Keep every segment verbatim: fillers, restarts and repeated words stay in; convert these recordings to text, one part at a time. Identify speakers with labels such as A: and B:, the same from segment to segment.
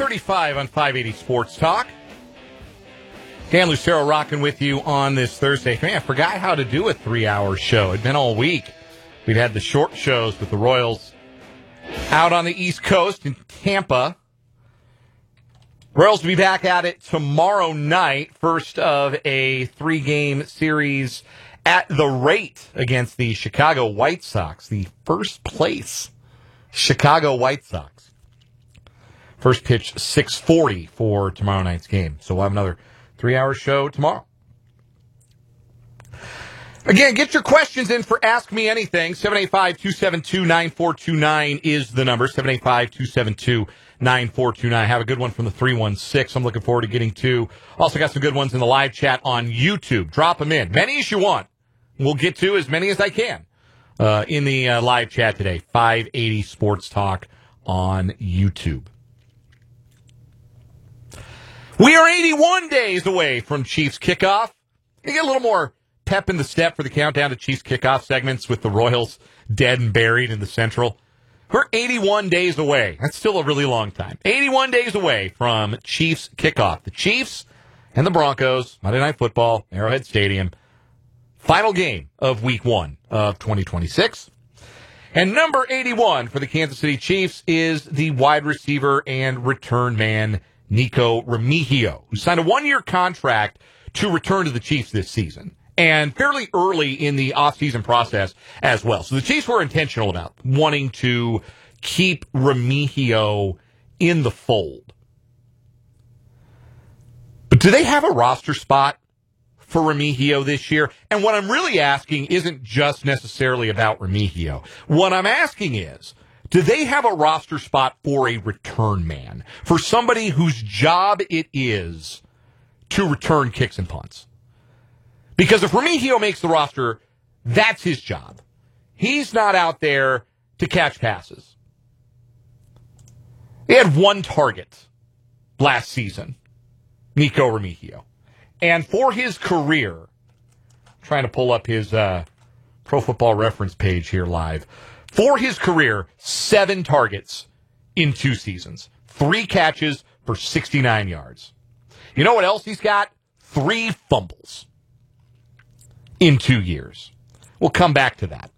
A: thirty-five on five eighty Sports Talk. Dan Lucero rocking with you on this Thursday. Man, I forgot how to do a three-hour show. It'd been all week. We'd had the short shows with the Royals out on the East Coast in Tampa. Royals will be back at it tomorrow night, first of a three-game series at the rate against the Chicago White Sox, the first place Chicago White Sox. First pitch, six forty for tomorrow night's game. So we'll have another three-hour show tomorrow. Again, get your questions in for Ask Me Anything. seven eight five, two seven two, nine four two nine is the number. seven eight five, two seven two, nine four two nine. Have a good one from the three one six. I'm looking forward to getting to. Also got some good ones in the live chat on YouTube. Drop them in. Many as you want. We'll get to as many as I can uh, in the uh, live chat today. five eighty Sports Talk on YouTube. We are eighty-one days away from Chiefs kickoff. You get a little more pep in the step for the countdown to Chiefs kickoff segments with the Royals dead and buried in the Central. We're eighty-one days away. That's still a really long time. eighty-one days away from Chiefs kickoff. The Chiefs and the Broncos, Monday Night Football, Arrowhead Stadium. Final game of week one of twenty twenty-six. And number eighty-one for the Kansas City Chiefs is the wide receiver and return man, Nico Remigio, who signed a one-year contract to return to the Chiefs this season, and fairly early in the offseason process as well. So the Chiefs were intentional about wanting to keep Remigio in the fold. But do they have a roster spot for Remigio this year? And what I'm really asking isn't just necessarily about Remigio. What I'm asking is, do they have a roster spot for a return man? For somebody whose job it is to return kicks and punts? Because if Remigio makes the roster, that's his job. He's not out there to catch passes. He had one target last season, Nico Remigio. And for his career, trying to pull up his uh, Pro Football Reference page here live. For his career, seven targets in two seasons. Three catches for sixty-nine yards. You know what else he's got? Three fumbles in two years. We'll come back to that.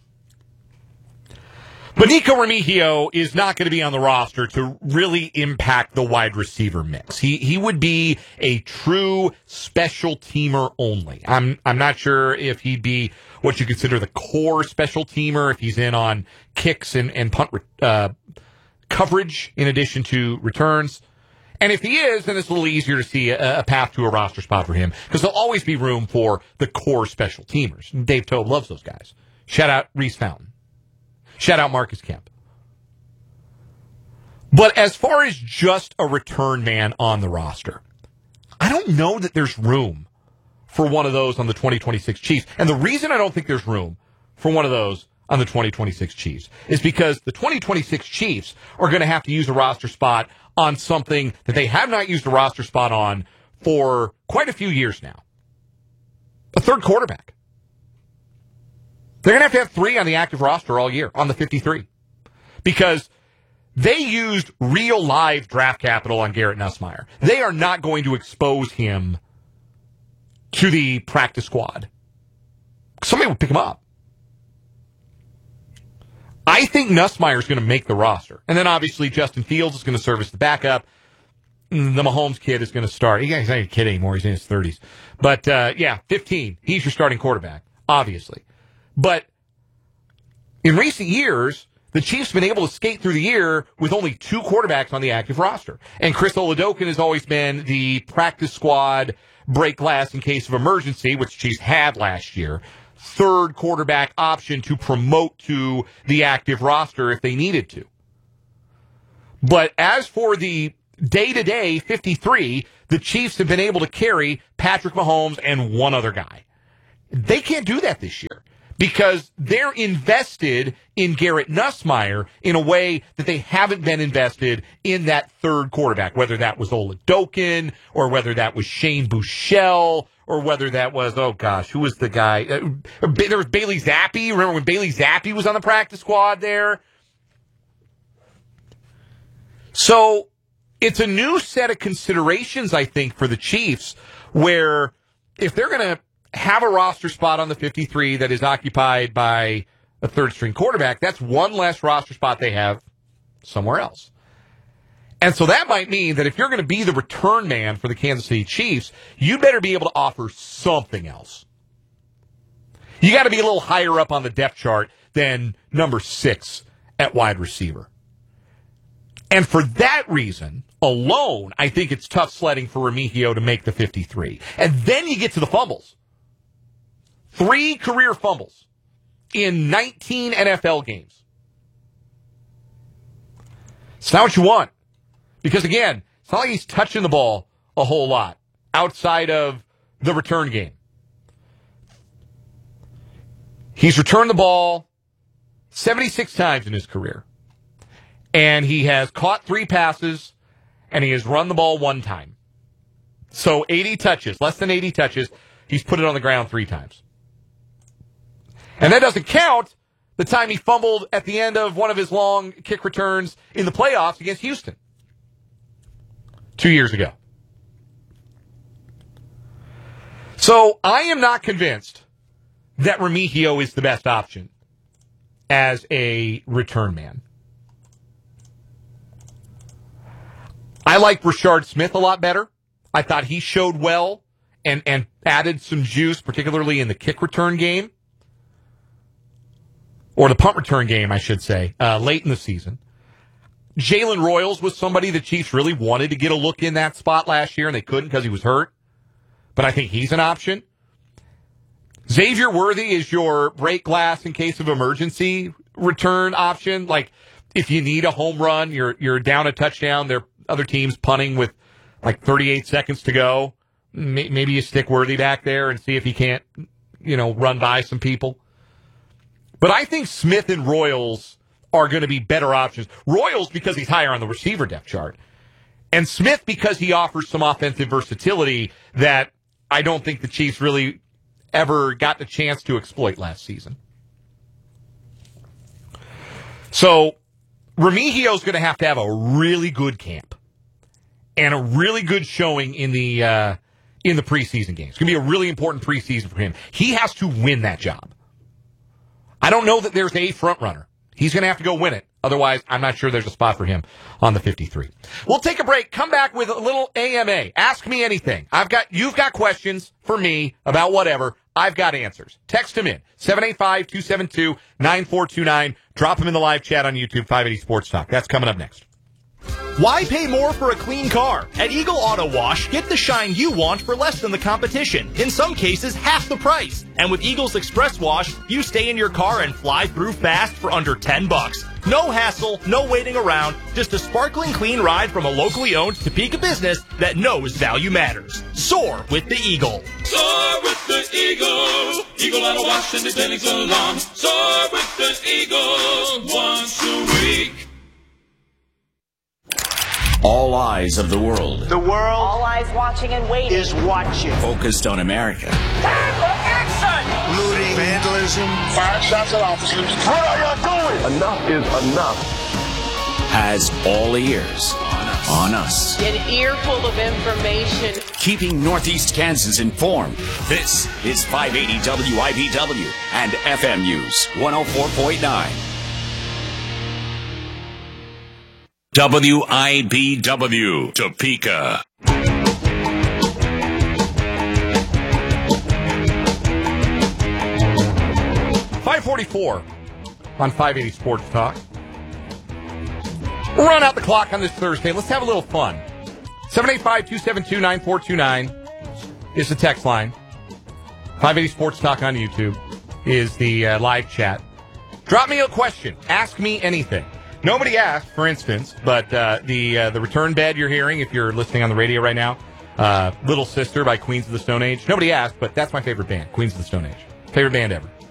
A: But Nico Remigio is not going to be on the roster to really impact the wide receiver mix. He he would be a true special teamer only. I'm I'm not sure if he'd be what you consider the core special teamer, if he's in on kicks and, and punt uh, coverage in addition to returns. And if he is, then it's a little easier to see a, a path to a roster spot for him, because there'll always be room for the core special teamers. Dave Tobe loves those guys. Shout out Reese Fountain. Shout out Marcus Kemp. But as far as just a return man on the roster, I don't know that there's room for one of those on the twenty twenty-six Chiefs. And the reason I don't think there's room for one of those on the twenty twenty-six Chiefs is because the twenty twenty-six Chiefs are going to have to use a roster spot on something that they have not used a roster spot on for quite a few years now. A third quarterback. They're going to have to have three on the active roster all year, on the fifty-three. Because they used real live draft capital on Garrett Nussmeier. They are not going to expose him to the practice squad. Somebody will pick him up. I think Nussmeier is going to make the roster. And then obviously Justin Fields is going to serve as the backup. The Mahomes kid is going to start. He's not a kid anymore. He's in his thirties. But, uh, yeah, fifteen. He's your starting quarterback, obviously. But in recent years, the Chiefs have been able to skate through the year with only two quarterbacks on the active roster. And Chris Oladokun has always been the practice squad break glass in case of emergency, which the Chiefs had last year. Third quarterback option to promote to the active roster if they needed to. But as for the day-to-day fifty-three, the Chiefs have been able to carry Patrick Mahomes and one other guy. They can't do that this year, because they're invested in Garrett Nussmeier in a way that they haven't been invested in that third quarterback, whether that was Oladokun or whether that was Shane Buechele or whether that was, oh gosh, who was the guy? Uh, there was Bailey Zappi. Remember when Bailey Zappi was on the practice squad there? So it's a new set of considerations, I think, for the Chiefs, where if they're going to have a roster spot on the fifty-three that is occupied by a third-string quarterback, that's one less roster spot they have somewhere else. And so that might mean that if you're going to be the return man for the Kansas City Chiefs, you better be able to offer something else. You got to be a little higher up on the depth chart than number six at wide receiver. And for that reason alone, I think it's tough sledding for Remigio to make the fifty-three. And then you get to the fumbles. Three career fumbles in nineteen N F L games. It's not what you want. Because, again, it's not like he's touching the ball a whole lot outside of the return game. He's returned the ball seventy-six times in his career. And he has caught three passes, and he has run the ball one time. So eighty touches, less than eighty touches, he's put it on the ground three times. And that doesn't count the time he fumbled at the end of one of his long kick returns in the playoffs against Houston two years ago. So I am not convinced that Remigio is the best option as a return man. I like Rashard Smith a lot better. I thought he showed well and, and added some juice, particularly in the kick return game. Or the punt return game, I should say, uh, late in the season. Jalen Royals was somebody the Chiefs really wanted to get a look in that spot last year, and they couldn't because he was hurt. But I think he's an option. Xavier Worthy is your break glass in case of emergency return option. Like, if you need a home run, you're you're down a touchdown, there are other teams punting with like thirty-eight seconds to go. Maybe you stick Worthy back there and see if he can't, you know, run by some people. But I think Smith and Royals are going to be better options. Royals because he's higher on the receiver depth chart. And Smith because he offers some offensive versatility that I don't think the Chiefs really ever got the chance to exploit last season. So Remigio's going to have to have a really good camp and a really good showing in the uh, in the preseason games. It's going to be a really important preseason for him. He has to win that job. I don't know that there's a front runner. He's going to have to go win it. Otherwise, I'm not sure there's a spot for him on the fifty-three. We'll take a break. Come back with a little A M A. Ask me anything. I've got, you've got questions for me about whatever. I've got answers. Text them in. seven eight five, two seven two, nine four two nine. Drop them in the live chat on YouTube, five eighty Sports Talk. That's coming up next.
B: Why pay more for a clean car? At Eagle Auto Wash, get the shine you want for less than the competition. In some cases, half the price. And with Eagle's Express Wash, you stay in your car and fly through fast for under ten bucks. No hassle, no waiting around, just a sparkling clean ride from a locally owned Topeka business that knows value matters. Soar with the Eagle.
C: Soar with the Eagle. Eagle Auto Wash and the Denning Salon. Soar with the Eagle once a week.
D: All eyes of the world.
E: The world.
F: All eyes watching and waiting.
E: Is watching.
D: Focused on America.
F: Time for action!
E: Looting. Vandalism.
G: Five shots at officers.
E: What are y'all doing?
G: Enough is enough.
D: Has all ears on us.
F: An earful of information.
D: Keeping Northeast Kansas informed. This is five eighty W I B W and F M News one oh four point nine. W I B W, Topeka.
A: five forty-four on five eighty Sports Talk. We'll run out the clock on this Thursday. Let's have a little fun. seven eight five, two seven two, nine four two nine is the text line. five eighty Sports Talk on YouTube is the uh, live chat. Drop me a question. Ask me anything. Nobody asked, for instance, but uh, the uh, the return bed you're hearing, if you're listening on the radio right now, uh, Little Sister by Queens of the Stone Age. Nobody asked, but that's my favorite band, Queens of the Stone Age. Favorite band ever.